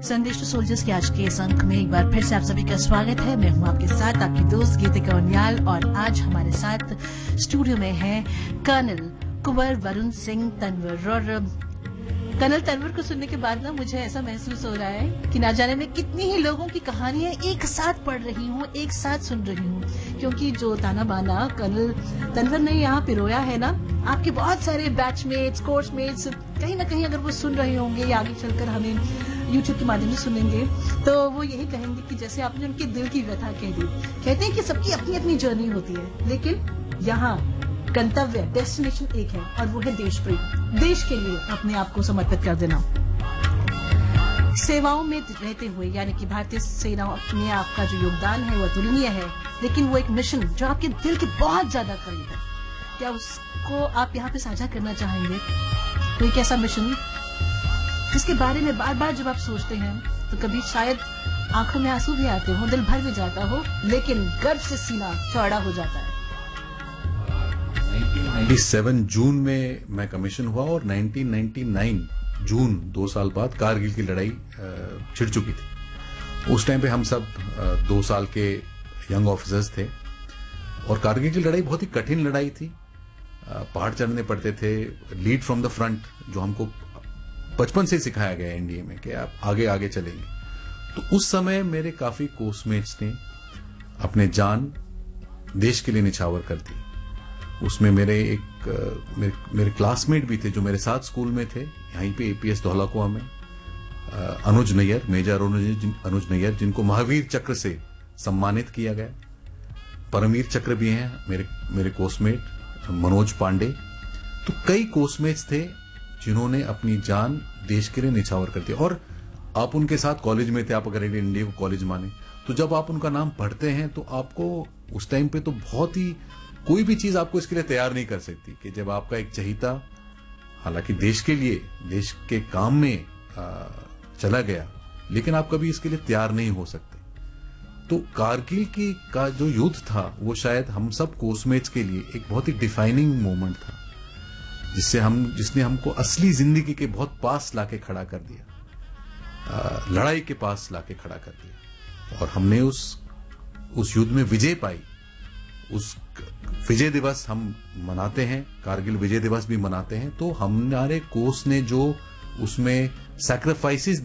संदेश to soldiers के आज के इस अंक में एक बार फिर से आप सभी का स्वागत है। मैं हूं आपके साथ आपकी दोस्त गीतिका उनियाल और आज हमारे साथ स्टूडियो में है कर्नल कुंवर वरुण सिंह तंवर। और कर्नल तंवर को सुनने के बाद ना मुझे ऐसा महसूस हो रहा है कि ना जाने मैं कितनी ही लोगों की कहानियां एक साथ पढ़ रही हूँ, एक साथ सुन रही हूँ, क्योंकि जो ताना बाना कर्नल तंवर ने यहाँ पिरोया है ना, आपके बहुत सारे बैचमेट्स, कोर्समेट्स कहीं ना कहीं अगर वो सुन रहे होंगे या आगे चलकर हमें YouTube के माध्यम से सुनेंगे तो वो यही कहेंगे कि जैसे आपने उनके दिल की व्यथा कह दी। कहते हैं कि सबकी अपनी अपनी जर्नी होती है, लेकिन यहाँ गंतव्य, डेस्टिनेशन एक है और वो है देश प्रेम। देश के लिए अपने आप को समर्पित कर देना। सेवाओं में रहते हुए यानी कि भारतीय सेना में आपका जो योगदान है वो अतुलनीय है, लेकिन वो एक मिशन जो आपके दिल के बहुत ज्यादा करीब है, क्या उसको आप यहाँ पे साझा करना चाहेंगे? कोई कैसा मिशन जिसके बारे में बार बार जब आप सोचते हैं तो कभी शायद आंखों में आंसू भी आते हो, दिल भर भी जाता हो, लेकिन गर्व से सीना चौड़ा हो जाता है। 1997 जून में मैं कमीशन हुआ और 1999 जून 2 साल बाद कारगिल की लड़ाई छिड़ चुकी थी। उस टाइम पे हम सब 2 साल के यंग ऑफिसर्स थे और कारगिल की लड़ाई बहुत ही कठिन लड़ाई थी। पहाड़ चढ़ने पड़ते थे, लीड फ्रॉम द फ्रंट, जो हमको बचपन से सिखाया गया एनडीए में कि आप आगे आगे चलेंगे। तो उस समय मेरे काफी कोर्समेट्स ने अपने जान देश के लिए निछावर कर दी। उसमें मेरे क्लासमेट भी थे जो मेरे साथ स्कूल में थे, यहीं पे एपीएस धौलाकुआ में, अनुज नैयर, मेजर अनुज नैयर, जिनको महावीर चक्र से सम्मानित किया गया। परमवीर चक्र भी हैं मेरे कोर्समेट, मनोज पांडे। तो कई कोर्समेट्स थे जिन्होंने अपनी जान देश के लिए निछावर कर दी और आप उनके साथ कॉलेज में थे। आप अगर इंडिया को कॉलेज माने तो जब आप उनका नाम पढ़ते हैं तो आपको उस टाइम पे तो बहुत ही कोई भी चीज आपको इसके लिए तैयार नहीं कर सकती कि जब आपका एक चहीता हालांकि देश के लिए, देश के काम में चला गया, लेकिन आप कभी इसके लिए तैयार नहीं हो सकते। तो कारगिल का जो युद्ध था वो शायद हम सब कोर्समेट्स के लिए एक बहुत ही डिफाइनिंग मोमेंट था, जिसने हमको असली जिंदगी के बहुत पास लाके खड़ा कर दिया, लड़ाई के पास लाके खड़ा कर दिया और हमने उस युद्ध में विजय पाई। उस विजय दिवस हम मनाते हैं, कारगिल विजय दिवस भी मनाते हैं। तो हमारे कोर्स ने जो उसमें सैक्रिफाइसेस